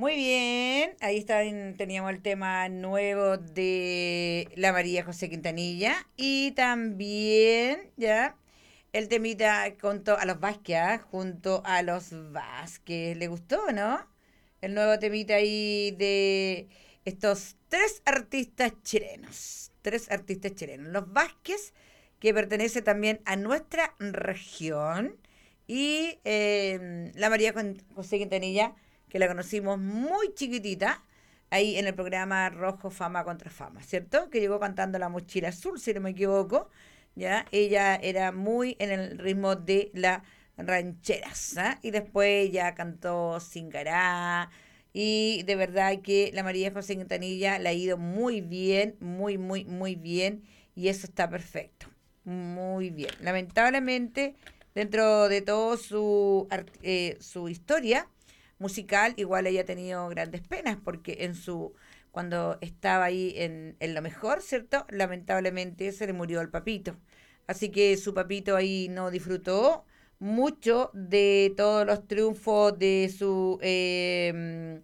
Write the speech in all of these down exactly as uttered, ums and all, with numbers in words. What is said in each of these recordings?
Muy bien, ahí está, en- teníamos el tema nuevo de la María José Quintanilla y también, ya, el temita junto a los Vázquez, ¿ah? Junto a los Vázquez. ¿Le gustó, no? El nuevo temita ahí de estos tres artistas chilenos. Tres artistas chilenos. Los Vázquez, que pertenece también a nuestra región, y eh, la María José Quintanilla, que la conocimos muy chiquitita, ahí en el programa Rojo Fama contra Fama, ¿cierto? Que llegó cantando La Mochila Azul, si no me equivoco, ¿ya? Ella era muy en el ritmo de las rancheras, ¿ah? Y después ya cantó Singará, y de verdad que la María José Quintanilla le ha ido muy bien, muy, muy, muy bien, y eso está perfecto, muy bien. Lamentablemente, dentro de todo su, art- eh, su historia musical, igual ella ha tenido grandes penas, porque en su cuando estaba ahí en, en lo mejor, ¿cierto? Lamentablemente se le murió el papito. Así que su papito ahí no disfrutó mucho de todos los triunfos de su eh,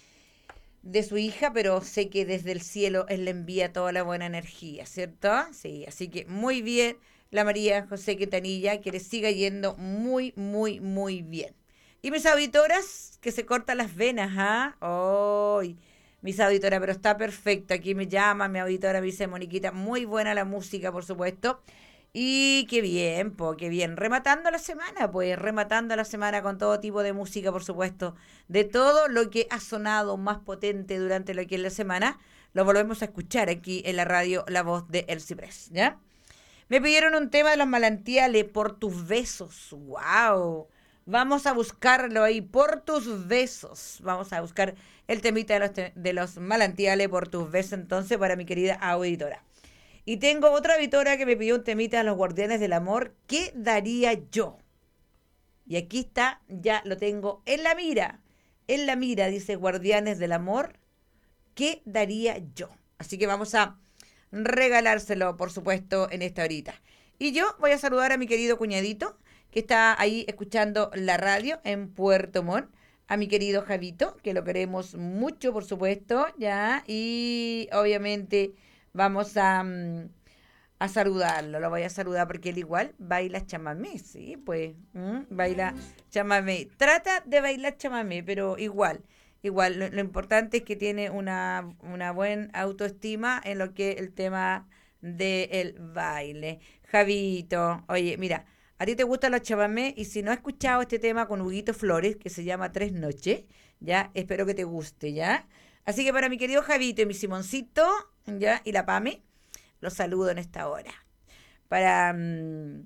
de su hija, pero sé que desde el cielo él le envía toda la buena energía, ¿cierto? Sí, así que muy bien la María José Quintanilla, que le siga yendo muy, muy, muy bien. Y mis auditoras, que se cortan las venas, ¿ah? ¡Ay! Mis auditoras, pero está perfecto. Aquí me llama mi auditora, me dice Moniquita, muy buena la música, por supuesto. Y qué bien, po, qué bien. Rematando la semana, pues, rematando la semana con todo tipo de música, por supuesto. De todo lo que ha sonado más potente durante lo que es la semana, lo volvemos a escuchar aquí en la radio La Voz de El Ciprés, ¿ya? Me pidieron un tema de los manantiales, por tus besos. ¡Wow! Vamos a buscarlo ahí, por tus besos. Vamos a buscar el temita de los, te- de los manantiales, por tus besos, entonces, para mi querida auditora. Y tengo otra auditora que me pidió un temita a los Guardianes del Amor. ¿Qué daría yo? Y aquí está, ya lo tengo en la mira. En la mira, dice Guardianes del Amor. ¿Qué daría yo? Así que vamos a regalárselo, por supuesto, en esta horita. Y yo voy a saludar a mi querido cuñadito, que está ahí escuchando la radio en Puerto Montt. A mi querido Javito, que lo queremos mucho, por supuesto, ya. Y obviamente vamos a, mm, a saludarlo. Lo voy a saludar porque él igual baila chamamé, ¿sí? Pues, ¿mm? Baila chamamé. Trata de bailar chamamé, pero igual. Igual, lo, lo importante es que tiene una, una buena autoestima en lo que es el tema del baile. Javito, oye, mira, a ti te gustan los chamamé y si no has escuchado este tema con Huguito Flores, que se llama Tres Noches, ya, espero que te guste, ¿ya? Así que para mi querido Javito y mi Simoncito, ¿ya? Y la Pame, los saludo en esta hora. Para mm,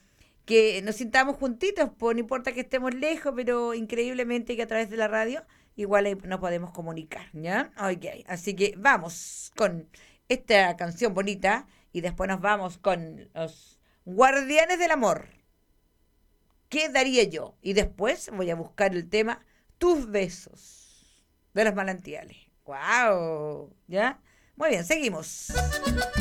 que nos sintamos juntitos, pues no importa que estemos lejos, pero increíblemente que a través de la radio igual ahí nos podemos comunicar, ¿ya? Ok, así que vamos con esta canción bonita y después nos vamos con los Guardianes del Amor. ¿Qué daría yo? Y después voy a buscar el tema Tus besos de los manantiales. ¡Wow! ¿Ya? Muy bien, seguimos.